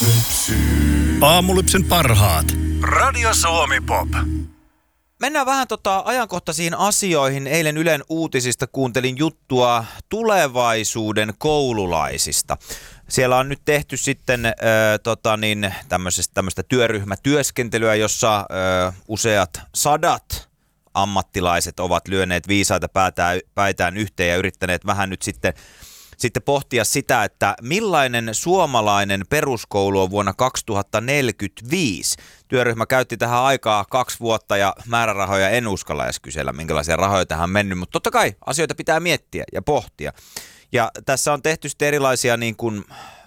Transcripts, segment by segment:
Aamulypsyn parhaat. Radio Suomi Pop. Mennään vähän ajankohtaisiin asioihin. Eilen Ylen uutisista kuuntelin juttua tulevaisuuden koululaisista. Siellä on nyt tehty sitten tämmöistä työryhmätyöskentelyä, jossa useat sadat ammattilaiset ovat lyöneet viisaita päitään yhteen ja yrittäneet vähän nyt sitten pohtia sitä, että millainen suomalainen peruskoulu on vuonna 2045. Työryhmä käytti tähän aikaa 2 vuotta ja määrärahoja en uskalla edes kysellä, minkälaisia rahoja tähän on mennyt, mutta totta kai asioita pitää miettiä ja pohtia. Ja tässä on tehty sitten erilaisia niin kuin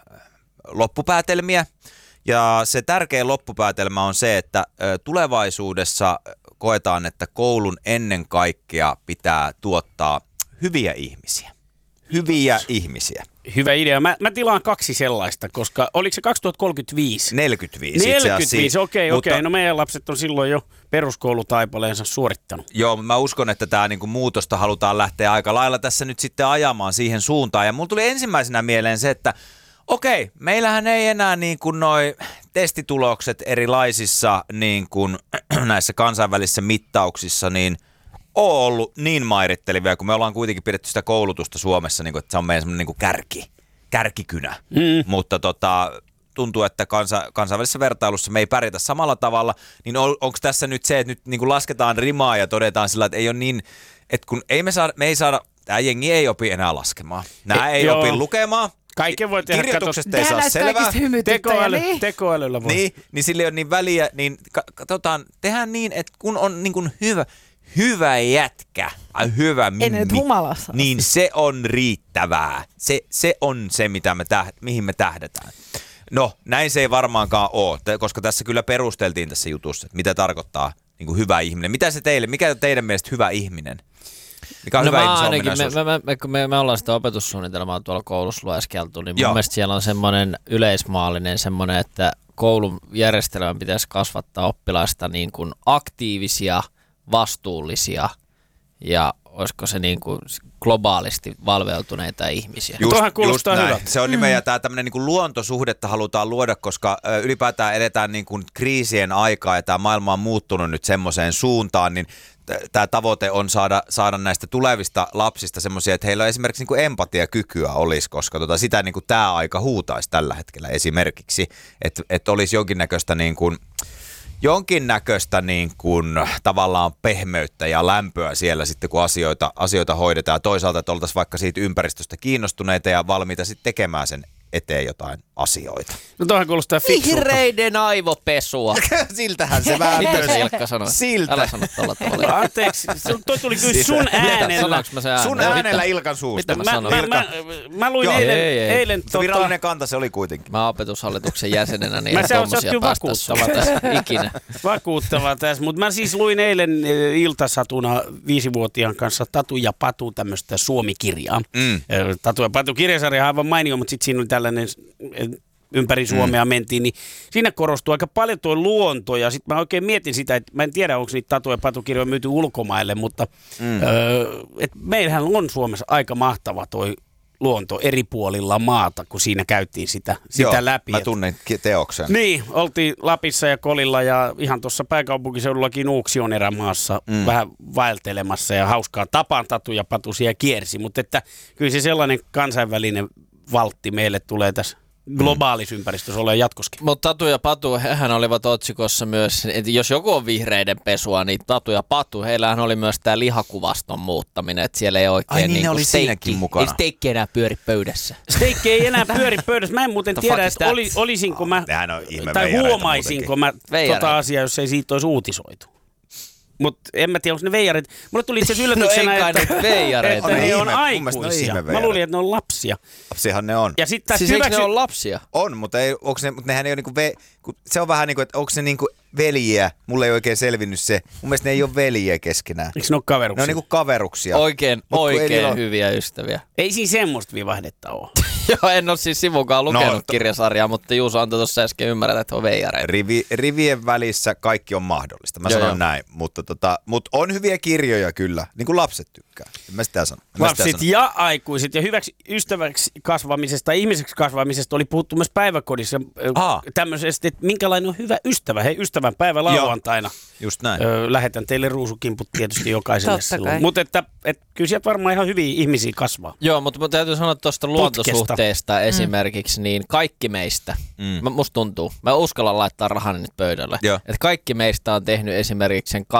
loppupäätelmiä ja se tärkein loppupäätelmä on se, että tulevaisuudessa koetaan, että koulun ennen kaikkea pitää tuottaa hyviä ihmisiä. Hyviä ihmisiä. Hyvä idea. Mä tilaan 2 sellaista, koska oliko se 2035? 45 itse asiassa. 45, okei. No meidän lapset on silloin jo peruskoulutaipaleensa suorittanut. Joo, mä uskon, että tämä niinku muutosta halutaan lähteä aika lailla tässä nyt sitten ajamaan siihen suuntaan. Ja mulla tuli ensimmäisenä mieleen se, että okei, meillähän ei enää niin kuin noi testitulokset erilaisissa niin kuin näissä kansainvälisissä mittauksissa niin ole ollut niin mairittelevia, kun me ollaan kuitenkin pidetty sitä koulutusta Suomessa, niin kuin, että se on meidän semmoinen niin kärkikynä. Mutta tuntuu, että kansainvälisessä vertailussa me ei pärjätä samalla tavalla, niin onko tässä nyt se, että nyt niin kuin lasketaan rimaa ja todetaan sillä, että ei ole niin, että kun me ei saada, tämä jengi ei opi enää laskemaan. Nämä ei opi lukemaan. Kaiken voi tehdä. Kirjoituksesta ei saa selvää. Tekoälyllä voi. Niin sille ei ole niin väliä, niin tehdään niin, että kun on niin kuin hyvä jätkä, hyvä mimmi, niin se on riittävää. Se on se, mihin me tähdätään. No, näin se ei varmaankaan ole, koska tässä kyllä perusteltiin tässä jutussa, että mitä tarkoittaa niin kuin hyvä ihminen. Mikä on teidän mielestä hyvä ihminen? Mikä on hyvä ihmisen ominaisuus? Kun me ollaan sitä opetussuunnitelmaa tuolla koulussa lueskeltu, niin mun mielestä siellä on semmoinen yleismaallinen semmoinen, että koulun järjestelmän pitäisi kasvattaa oppilaista niin kuin aktiivisia, vastuullisia ja olisiko se niin kuin globaalisti valveutuneita ihmisiä. Tuohan kuulostaa hyvältä. Se on nimenomaan tämä tämmöinen niin kuin luontosuhdetta halutaan luoda, koska ylipäätään eletään niin kuin kriisien aikaa ja tämä maailma on muuttunut nyt semmoiseen suuntaan, niin tämä tavoite on saada näistä tulevista lapsista semmoisia, että heillä esimerkiksi niin kuin empatiakykyä olisi, koska sitä niin kuin tämä aika huutaisi tällä hetkellä esimerkiksi, että olisi jonkinnäköistä niin kuin tavallaan pehmeyttä ja lämpöä siellä sitten, kun asioita hoidetaan. Ja toisaalta, että oltaisiin vaikka siitä ympäristöstä kiinnostuneita ja valmiita sitten tekemään sen eteen jotain asioita. No tuohan kuulostaa fiksulta. Vihreiden aivopesua. Siltähän se vähän. Mitä se Ilkka sanoi? Siltä. Älä sano tuolla tavalla. Anteeksi, toi tuli kyllä sun äänellä. Sun äänellä Ilkan suusta. Mitä mä sanoin? Mä luin eilen virallinen kanta se oli kuitenkin. Mä opetushallituksen jäsenenä, niin ei tommosia päästä tässä ikinä. Vakuuttava tässä, mutta mä siis luin eilen iltasatuna 5-vuotiaan kanssa Tatu ja Patu tämmöistä Suomi-kirjaa. Tatu ja Patu -kirjasarja aivan mainio, mutta sitten siinä oli tällainen ympäri Suomea mentiin, niin siinä korostuu aika paljon tuo luonto, ja sitten mä oikein mietin sitä, että mä en tiedä, onko niitä Tatu- ja Patu-kirjoja myyty ulkomaille, mutta meillähän on Suomessa aika mahtava toi luonto eri puolilla maata, kun siinä käytiin sitä läpi. Mä tunnen teoksen. Niin, oltiin Lapissa ja Kolilla ja ihan tuossa pääkaupunkiseudullakin Nuuksion erämaassa vähän vaeltelemassa ja hauskaa tapaan Tatu ja Patu siellä kiersi, mutta että kyllä se sellainen kansainvälinen valtti meille tulee tässä globaalissa ympäristössä olemaan jatkoskin. Mutta Tatu ja Patu, hehän olivat otsikossa myös, että jos joku on vihreiden pesua, niin Tatu ja Patu, heillähän oli myös tämä lihakuvaston muuttaminen, että siellä ei oikein ne oli siinäkin mukana. Ei steikki enää pyöri pöydässä. Steikki ei enää pyöri pöydässä. Mä en muuten tiedä, että olisinko mä, tai huomaisinko mä tota asiaa, jos ei siitä olisi uutisoitu. Mutta en mä tiedä, onko ne veijarit. Mulle tuli itse asiassa yllätyksenä, että ne on aikuisia. Mä luulin, että ne on lapsia. Lapsiahan ne on. Ja sit siis eikö ne ole lapsia? On, mutta nehän ei ole niinku se on vähän niinku, että onko se niinku veljiä. Mulle ei oikein selvinnyt se. Mun mielestä ne ei ole veljiä keskenään. Eikö ne ole kaveruksia? Ne on niinku kaveruksia. Oikein hyviä ystäviä. Ei siinä semmoista vivahdetta ole. Joo, en ole siis sivukaan lukenut kirjasarjaa, mutta Juuso antoi tuossa äsken ymmärrä, että on veijareita. Rivien välissä kaikki on mahdollista. Mä sanon näin, mutta on hyviä kirjoja kyllä, niin kuin lapset tykkää. Mä sitä sanon. Lapset ja aikuiset ja hyväksi ystäväksi kasvamisesta, ihmiseksi kasvamisesta oli puhuttu myös päiväkodissa tämmöisestä, että minkälainen on hyvä ystävä. Hei, ystävän päivä lauantaina. Just näin. Lähetän teille ruusukimput tietysti jokaiselle silloin. Mutta että kyllä sieltä varmaan ihan hyviä ihmisiä kasvaa. Joo, mutta täytyy sanoa tuosta luontosuhteesta esimerkiksi, niin kaikki meistä, musta tuntuu, mä uskallan laittaa rahani nyt pöydälle, että kaikki meistä on tehnyt esimerkiksi sen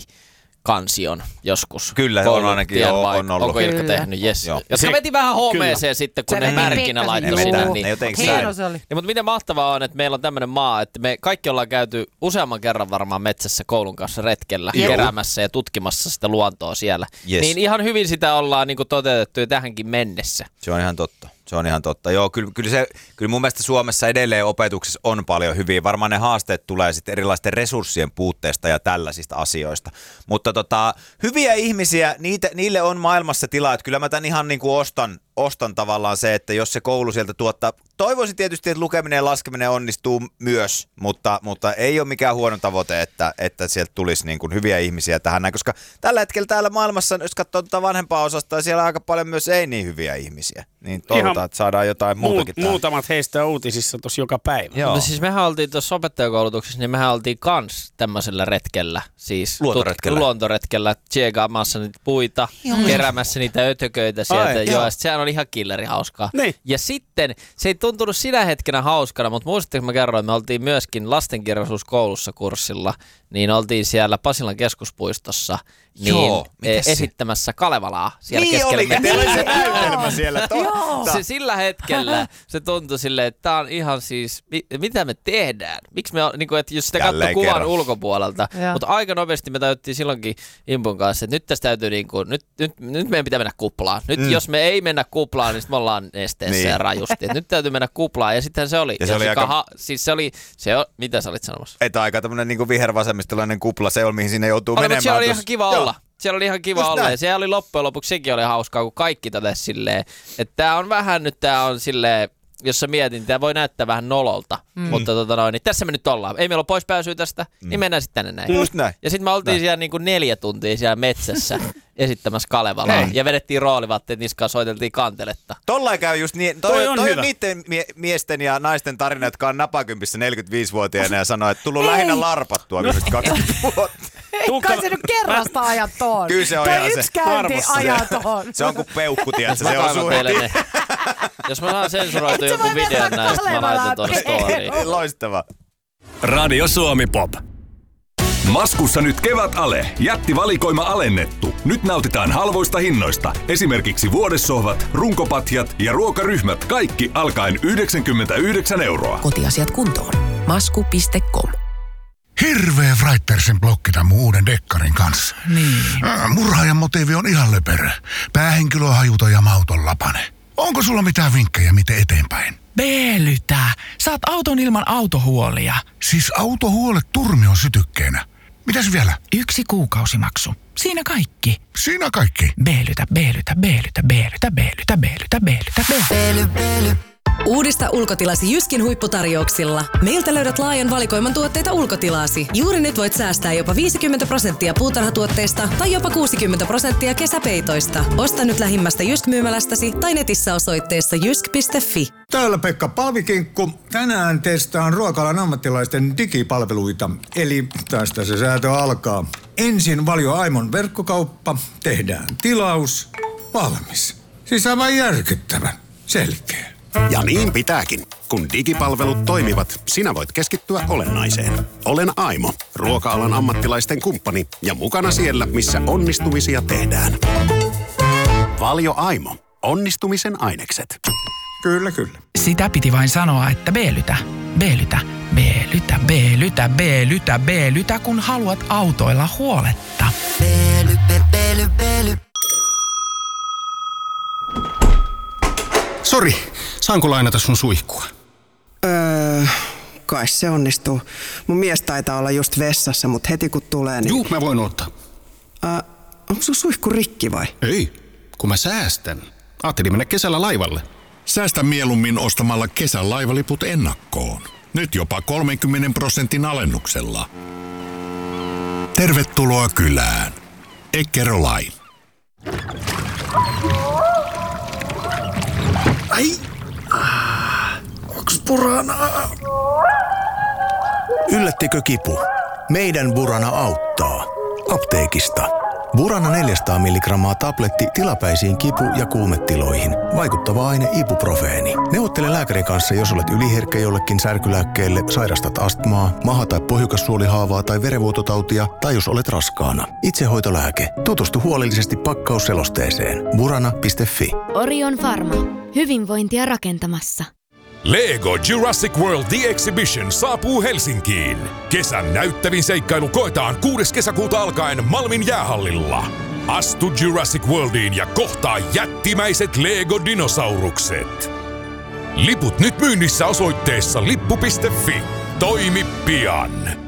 kansion joskus. Kyllä, on ainakin on ollut. Onko Ilkka tehnyt? Yes. Jotka veti vähän homeeseen sitten, kun ne märkinä laittoi sinne. Hieno se oli. Mutta miten mahtavaa on, että meillä on tämmöinen maa, että me kaikki ollaan käyty useamman kerran varmaan metsässä koulun kanssa retkellä, keräämässä ja tutkimassa sitä luontoa siellä. Yes. Niin ihan hyvin sitä ollaan niin kuin toteutettu jo tähänkin mennessä. Se on ihan totta. Joo, kyllä mun mielestä Suomessa edelleen opetuksessa on paljon hyviä. Varmaan ne haasteet tulee sitten erilaisten resurssien puutteesta ja tällaisista asioista. Mutta hyviä ihmisiä, niille on maailmassa tilaa. Että kyllä mä tämän ihan niin kuin ostan tavallaan se, että jos se koulu sieltä tuottaa. Toivoisin tietysti, että lukeminen ja laskeminen onnistuu myös, mutta ei ole mikään huono tavoite, että sieltä tulisi niin kuin hyviä ihmisiä tähän näin. Koska tällä hetkellä täällä maailmassa, jos katsoo vanhempaa osasta, siellä on aika paljon myös ei niin hyviä ihmisiä. Niin toivotaan, että saadaan jotain muutakin tähän. Muutamat heistä uutisissa tossa joka päivä. Joo. No siis mehän oltiin tuossa opettajakoulutuksessa, niin mehän oltiin kans tämmöisellä retkellä. Siis luontoretkellä, tseegaamassa niitä puita, keräämässä niitä ötököitä sieltä. Joo, sehän oli ihan killeri hauskaa. Niin. Ja sitten, se ei tuntunut sinä hetkenä hauskana, mutta muistatteko mä kerroin, että me oltiin myöskin lastenkirjallisuuskoulussa kurssilla, niin oltiin siellä Pasilan keskuspuistossa esittämässä Kalevalaa siellä keskellä. Niin olikin, teillä oli se näytelmä siellä. Se sillä hetkellä se tuntui silleen, että tää on ihan siis, mitä me tehdään? Miksi me niin että jos sitä katsoo kuvan ulkopuolelta, mutta aika nopeasti me tajuttiin silloinkin Impun kanssa, että nyt tästä täytyy nyt meidän pitää mennä kuplaan. Nyt jos me ei mennä kuplaan, niin sitten me ollaan nesteessä ja rajusti. Et nyt täytyy mennä kuplaan ja sittenhän se oli. Ja se oli mitä sä olit sanomassa? Että aika tämmönen niinku vihervasemmistolainen kupla, se on mihin sinne joutuu menemään. Siellä oli ihan kiva olla. Siellä oli ihan kiva olla ja se oli loppujen lopuksi, sekin oli hauskaa, kun kaikki totesi silleen, että tää on vähän nyt, tää on silleen, jos sä mietin, tää voi näyttää vähän nololta, mutta niin tässä me nyt ollaan. Ei meillä ole poispääsyä tästä, niin mennään sitten tänne näin. Just näin. Ja sitten me oltiin siellä niinku 4 tuntia siellä metsässä esittämässä Kalevalaa ja vedettiin roolivaatteet niskaan, soiteltiin kanteletta. Tollain käy just niin, toi on niiden miesten ja naisten tarina, jotka on napakympissä 45-vuotiaana ja sanoo, että tullut lähinnä larpattua viimeiset 20 vuotta. Kai se nyt kerrasta ajaton. Kyllä se on ihan se. Yksi käynti ajaton. Se on kuin peukku, tiedätkö? Se osuu heti. Jos mä saan sensuroitua joku videon näistä, mä laitan tuonne storyin. Loistava. Radio Suomi Pop. Maskussa nyt kevätale. Jättivalikoima alennettu. Nyt nautitaan halvoista hinnoista. Esimerkiksi vuodessohvat, runkopatjat ja ruokaryhmät. Kaikki alkaen 99 €. Kotiasiat kuntoon. Masku.com. Hirveä Wrightpersen blokki tämän uuden dekkarin kanssa. Niin. Murhaajan motiivi on ihan löperö. Päähenkilö on hajuton ja mauton lapane. Onko sulla mitään vinkkejä, miten eteenpäin? Beelytä. Saat auton ilman autohuolia. Siis autohuolet turmion sytykkeenä. Mitäs vielä? 1 kuukausimaksu. Siinä kaikki. Siinä kaikki. Beelytä, beelytä, beelytä, beelytä, beelytä, beelytä, beelytä, beely. Uudista ulkotilasi Jyskin huipputarjouksilla. Meiltä löydät laajan valikoiman tuotteita ulkotilasi. Juuri nyt voit säästää jopa 50% puutarhatuotteista tai jopa 60% kesäpeitoista. Osta nyt lähimmästä Jysk-myymälästäsi tai netissä osoitteessa jysk.fi. Täällä Pekka Palvikinkku. Tänään testaan ruoka-alan ammattilaisten digipalveluita. Eli tästä se säätö alkaa. Ensin Valio Aimon verkkokauppa. Tehdään tilaus. Valmis. Siis aivan järkyttävän. Selkeä. Ja niin pitääkin. Kun digipalvelut toimivat, sinä voit keskittyä olennaiseen. Olen Aimo, ruoka-alan ammattilaisten kumppani ja mukana siellä, missä onnistumisia tehdään. Valio Aimo. Onnistumisen ainekset. Kyllä, kyllä. Sitä piti vain sanoa, että beelytä, beelytä, beelytä, beelytä, beelytä, beelytä, kun haluat autoilla huoletta. Beely, beely, beely. Sori, saanko lainata sun suihkua? kai se onnistuu. Mun mies taitaa olla just vessassa, mutta heti kun tulee, niin... Juu, mä voin ottaa. Onko sun suihku rikki vai? Ei, kun mä säästän. Ajattelin mennä kesällä laivalle. Säästä mieluummin ostamalla kesän laivaliput ennakkoon. Nyt jopa 30% alennuksella. Tervetuloa kylään. Eckerö Line. Ai! Onks Buranaa? Yllättikö kipu? Meidän Burana auttaa. Apteekista. Burana 400 mg tabletti tilapäisiin kipu- ja kuumetiloihin. Vaikuttava aine ibuprofeeni. Neuvottele lääkärin kanssa, jos olet yliherkkä jollekin särkylääkkeelle, sairastat astmaa, maha- tai pohjukassuolihaavaa tai verenvuototautia, tai jos olet raskaana. Itsehoitolääke. Tutustu huolellisesti pakkausselosteeseen. Burana.fi. Orion Pharma. Hyvinvointia rakentamassa. Lego Jurassic World The Exhibition saapuu Helsinkiin. Kesän näyttävin seikkailu koetaan 6. kesäkuuta alkaen Malmin jäähallilla. Astu Jurassic Worldiin ja kohtaa jättimäiset Lego-dinosaurukset. Liput nyt myynnissä osoitteessa lippu.fi. Toimi pian!